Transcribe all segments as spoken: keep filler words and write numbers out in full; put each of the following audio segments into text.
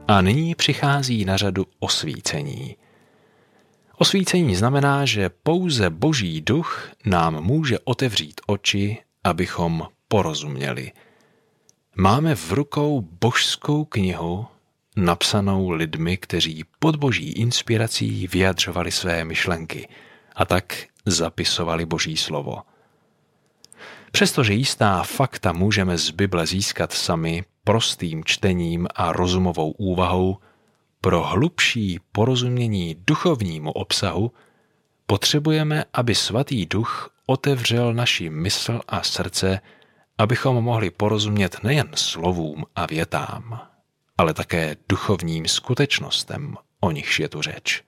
A nyní přichází na řadu osvícení. Osvícení znamená, že pouze Boží duch nám může otevřít oči, abychom porozuměli. Máme v rukou božskou knihu, napsanou lidmi, kteří pod Boží inspirací vyjadřovali své myšlenky a tak zapisovali Boží slovo. Přestože jistá fakta můžeme z Bible získat sami prostým čtením a rozumovou úvahou, pro hlubší porozumění duchovnímu obsahu potřebujeme, aby Svatý Duch otevřel naši mysl a srdce, abychom mohli porozumět nejen slovům a větám, ale také duchovním skutečnostem, o nichž je tu řeč.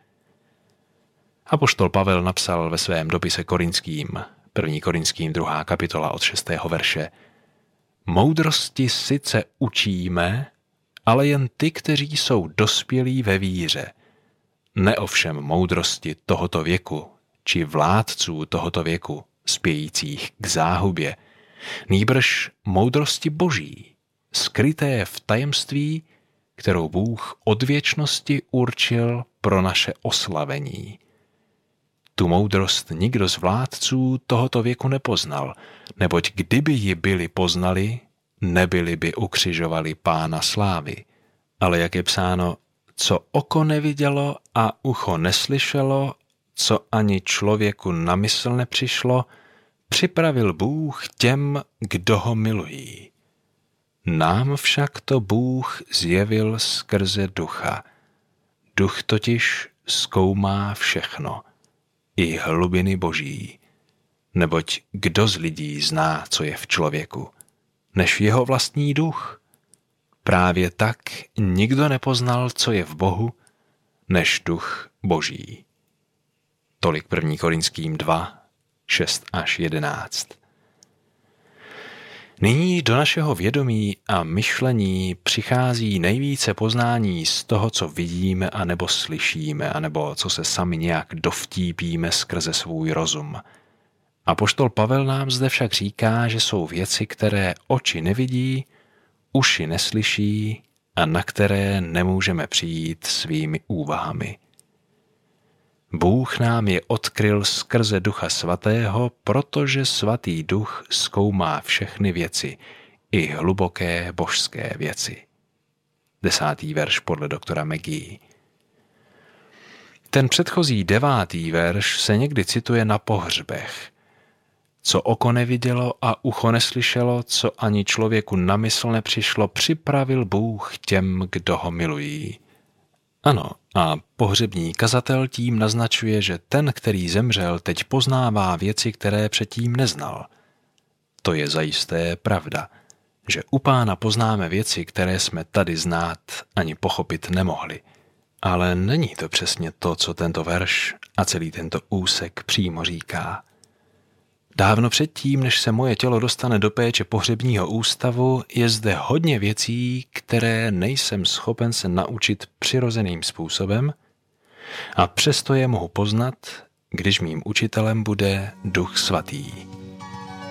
Apoštol Pavel napsal ve svém dopise Korinským, první Korinským druhá kapitola od šestého verše: Moudrosti sice učíme, ale jen ty, kteří jsou dospělí ve víře. Ne ovšem moudrosti tohoto věku, či vládců tohoto věku, spějících k záhubě, nýbrž moudrosti Boží, skryté v tajemství, kterou Bůh od věčnosti určil pro naše oslavení. Tu moudrost nikdo z vládců tohoto věku nepoznal, neboť kdyby ji byli poznali, nebyli by ukřižovali Pána slávy. Ale jak je psáno, co oko nevidělo a ucho neslyšelo, co ani člověku na mysl nepřišlo, připravil Bůh těm, kdo ho milují. Nám však to Bůh zjevil skrze ducha. Duch totiž zkoumá všechno, i hlubiny Boží. Neboť kdo z lidí zná, co je v člověku, než jeho vlastní duch? Právě tak nikdo nepoznal, co je v Bohu, než duch Boží. Tolik první Korinským dva, šest až jedenáct. Nyní do našeho vědomí a myšlení přichází nejvíce poznání z toho, co vidíme anebo slyšíme, anebo co se sami nějak dovtípíme skrze svůj rozum. Apoštol Pavel nám zde však říká, že jsou věci, které oči nevidí, uši neslyší a na které nemůžeme přijít svými úvahami. Bůh nám je odkryl skrze Ducha Svatého, protože Svatý Duch zkoumá všechny věci, i hluboké božské věci. Desátý verš podle doktora McGee. Ten předchozí devátý verš se někdy cituje na pohřbech. Co oko nevidělo a ucho neslyšelo, co ani člověku na mysl nepřišlo, připravil Bůh těm, kdo ho milují. Ano, a pohřební kazatel tím naznačuje, že ten, který zemřel, teď poznává věci, které předtím neznal. To je zajisté pravda, že u Pána poznáme věci, které jsme tady znát ani pochopit nemohli. Ale není to přesně to, co tento verš a celý tento úsek přímo říká. Dávno předtím, než se moje tělo dostane do péče pohřebního ústavu, je zde hodně věcí, které nejsem schopen se naučit přirozeným způsobem, a přesto je mohu poznat, když mým učitelem bude Duch Svatý.